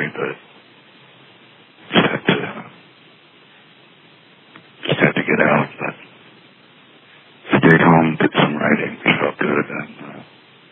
but just had to get out. But stayed home, did some writing, felt good, and